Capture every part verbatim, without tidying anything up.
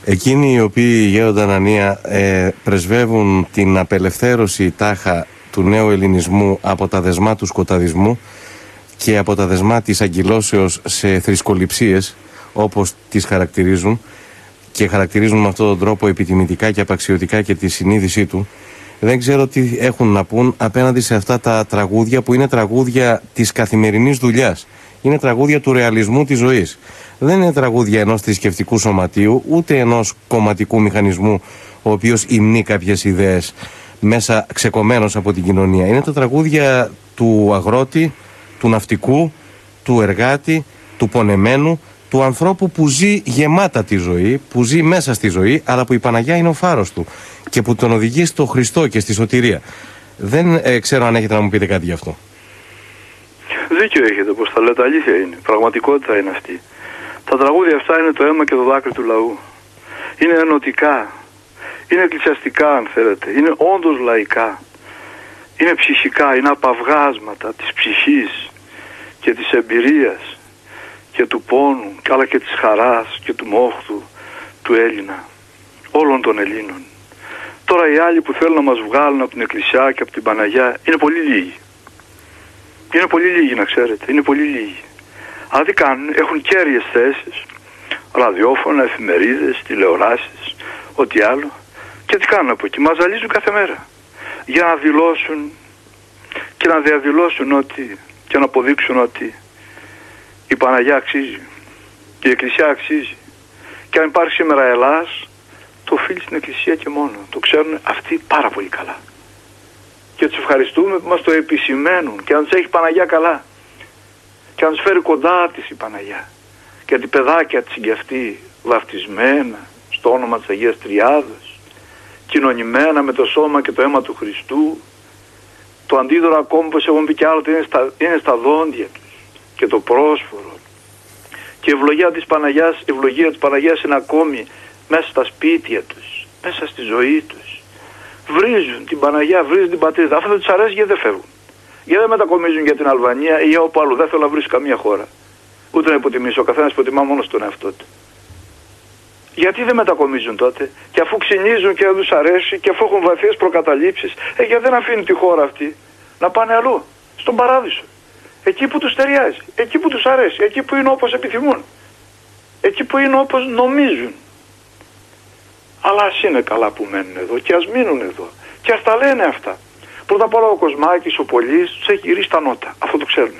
Εκείνοι οι οποίοι, Γέροντα Ανανία, ε, πρεσβεύουν την απελευθέρωση τάχα του νέου ελληνισμού από τα δεσμά του σκοταδισμού και από τα δεσμά της αγκυλώσεως σε θρησκοληψίες, όπως τις χαρακτηρίζουν, και χαρακτηρίζουν με αυτόν τον τρόπο επιτιμητικά και απαξιωτικά και τη συνείδησή του, δεν ξέρω τι έχουν να πούν απέναντι σε αυτά τα τραγούδια που είναι τραγούδια της καθημερινής δουλειάς. Είναι τραγούδια του ρεαλισμού της ζωής. Δεν είναι τραγούδια ενός θρησκευτικού σωματείου, ούτε ενός κομματικού μηχανισμού, ο οποίος υμνεί κάποιες ιδέες μέσα ξεκομμένος από την κοινωνία. Είναι τα τραγούδια του αγρότη, του ναυτικού, του εργάτη, του πονεμένου, του ανθρώπου που ζει γεμάτα τη ζωή, που ζει μέσα στη ζωή, αλλά που η Παναγιά είναι ο φάρος του και που τον οδηγεί στο Χριστό και στη σωτηρία. Δεν ε, ξέρω αν έχετε να μου πείτε κάτι γι' αυτό. Δίκιο έχετε, όπως τα λέτε, αλήθεια είναι. Πραγματικότητα είναι αυτή. Τα τραγούδια αυτά είναι το αίμα και το δάκρυ του λαού. Είναι ενωτικά. Είναι εκκλησιαστικά, αν θέλετε. Είναι όντως λαϊκά. Είναι ψυχικά. Είναι απαυγάσματα της ψυχής και της εμπειρίας και του πόνου, αλλά και της χαράς και του μόχθου του Έλληνα. Όλων των Ελλήνων. Τώρα οι άλλοι που θέλουν να μας βγάλουν από την Εκκλησιά και από την Παναγιά είναι πολύ λίγοι. Είναι πολύ λίγοι, να ξέρετε. Είναι πολύ λίγοι. Αλλά τι κάνουν, έχουν κέρυες θέσεις, ραδιόφωνα, εφημερίδες, τηλεοράσεις, ό,τι άλλο. Και τι κάνουν από εκεί, μας ζαλίζουν κάθε μέρα. Για να δηλώσουν και να διαδηλώσουν ότι, και να αποδείξουν ότι η Παναγιά αξίζει, η Εκκλησία αξίζει. Και αν υπάρχει σήμερα Ελλάς, το οφείλει στην Εκκλησία και μόνο. Το ξέρουν αυτοί πάρα πολύ καλά. Και τους ευχαριστούμε που μας το επισημαίνουν και να τους έχει η Παναγιά καλά. Και να τους φέρει κοντά της η Παναγιά. Γιατί παιδάκια της και αυτοί βαφτισμένα στο όνομα της Αγίας Τριάδας, κοινωνημένα με το σώμα και το αίμα του Χριστού, το αντίδωρο ακόμη, όπως έχουν πει κι άλλο, είναι στα, είναι στα δόντια τους και το πρόσφορο. Και η ευλογία της Παναγιάς, η ευλογία της Παναγιάς είναι ακόμη μέσα στα σπίτια τους, μέσα στη ζωή τους. Βρίζουν την Παναγιά, βρίζουν την πατρίδα. Αυτό δεν τους αρέσει γιατί δεν φεύγουν. Γιατί δεν μετακομίζουν για την Αλβανία ή για όπου άλλο. Δεν θέλω να βρεις καμία χώρα. Ούτε να υποτιμήσω. Ο καθένας υποτιμά μόνο τον εαυτό του. Γιατί δεν μετακομίζουν τότε, και αφού ξυνίζουν και δεν τους αρέσει, και αφού έχουν βαθιές προκαταλήψεις, ε, γιατί δεν αφήνουν τη χώρα αυτή να πάνε αλλού, στον παράδεισο. Εκεί που τους ταιριάζει, εκεί που τους αρέσει, εκεί που είναι όπως επιθυμούν, εκεί που είναι όπως νομίζουν. Αλλά ας είναι καλά που μένουν εδώ και ας μείνουν εδώ και ας τα λένε αυτά. Πρώτα απ' όλα ο Κοσμάκης, ο Πολύς, τους έχει γυρίσει τα νότα. Αυτό το ξέρουν.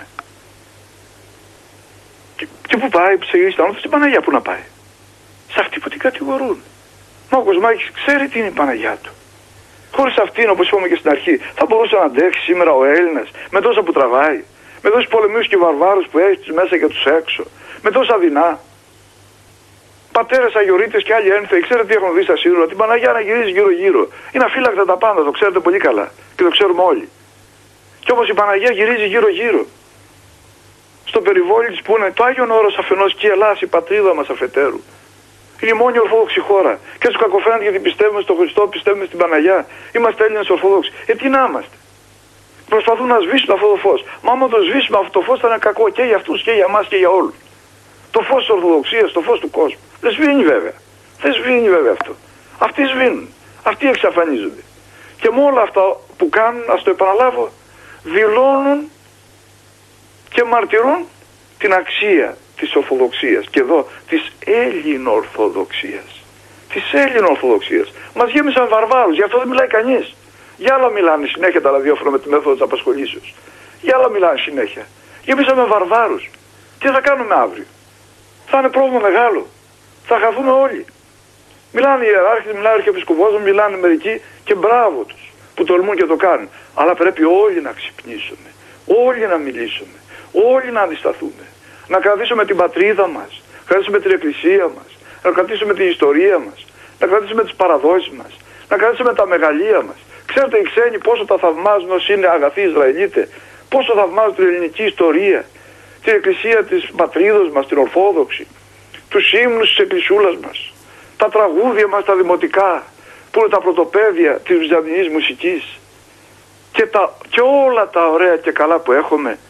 Και, και που πάει, που τους έχει γυρίσει τα νότα, στην Παναγιά που να πάει. Σε αυτοί που την κατηγορούν. Μα ο Κοσμάκης ξέρει τι είναι η Παναγιά του. Χωρίς αυτήν, όπως είπαμε και στην αρχή, θα μπορούσε να αντέξει σήμερα ο Έλληνας με τόσα που τραβάει, με τόσους πολεμίους και βαρβάρους που έχει τους μέσα και τους έξω, με τόσα δεινά. Πατέρες αγιορείτες και άλλοι ένθεοι, ξέρετε τι έχουν δει στα σύνορα, την Παναγιά να γυρίζει γύρω-γύρω. Είναι αφύλακτα τα πάντα, το ξέρετε πολύ καλά και το ξέρουμε όλοι. Και όπως η Παναγιά γυρίζει γύρω-γύρω. Στο περιβόλι της που είναι το Άγιον Όρος αφενός και η Ελλάς, η πατρίδα μας αφετέρου. Είναι η μόνη ορθόδοξη χώρα. Και στους κακοφαίνεται γιατί πιστεύουμε στον Χριστό, πιστεύουμε στην Παναγιά. Είμαστε Έλληνες Ορθόδοξοι. Ε, τι να είμαστε. Προσπαθούν να σβήσουν αυτό το φως. Μα άμα το σβήσουμε αυτό το φως θα είναι κακό και για αυτούς και για εμάς και για όλους. Το φως της Ορθοδοξίας, το φως του κόσμου. Δεν σβήνει βέβαια. Δεν σβήνει βέβαια αυτό. Αυτοί σβήνουν. Αυτοί εξαφανίζονται. Και με όλα αυτά που κάνουν, ας το επαναλάβω, δηλώνουν και μαρτυρούν την αξία της Ορθοδοξίας. Και εδώ της Έλληνο-Ορθοδοξίας. Της Έλληνο-Ορθοδοξίας. Μας γέμισαν βαρβάρους, γι' αυτό δεν μιλάει κανείς. Για άλλα μιλάνε συνέχεια τα ραδιόφωνα με τη μέθοδο της απασχολήσεως. Για άλλα μιλάνε συνέχεια. Γεμίσαμε βαρβάρους. Τι θα κάνουμε αύριο. Θα είναι πρόβλημα μεγάλο. Θα χαθούμε όλοι. Μιλάνε οι ιεράρχες, μιλάνε ο Αρχιεπισκοπός, μιλάνε μερικοί και μπράβο τους που τολμούν και το κάνουν. Αλλά πρέπει όλοι να ξυπνήσουμε. Όλοι να μιλήσουμε. Όλοι να αντισταθούμε. Να κρατήσουμε την πατρίδα μας. Να κρατήσουμε την εκκλησία μας. Να κρατήσουμε την ιστορία μας. Να κρατήσουμε τις παραδόσεις μας. Να κρατήσουμε τα μεγαλεία μας. Ξέρετε οι ξένοι πόσο τα θαυμάζουν όσοι είναι αγαθοί Ισραηλίτες. Πόσο θαυμάζουν την ελληνική ιστορία. Την εκκλησία της πατρίδος μας, την Ορθόδοξη. Τους ύμνους της εκκλησούλας μας. Τα τραγούδια μας τα δημοτικά. Που είναι τα πρωτοπαίδεια της βυζαντινής μουσικής. Και, τα, και όλα τα ωραία και καλά που έχουμε.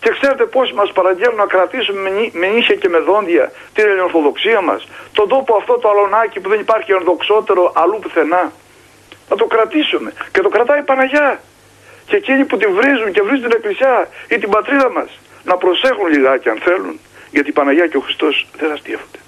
Και ξέρετε πόσοι μας παραγγέλνουν να κρατήσουμε με, νύ, με νύχια και με δόντια την ελληνοορθοδοξία μας, τον τόπο αυτό το αλωνάκι που δεν υπάρχει ενδοξότερο αλλού πουθενά. Να το κρατήσουμε. Και το κρατάει η Παναγιά. Και εκείνοι που τη βρίζουν και βρίζουν την Εκκλησιά ή την πατρίδα μας, να προσέχουν λιγάκι αν θέλουν, γιατί η Παναγιά και ο Χριστός δεν αστείευονται.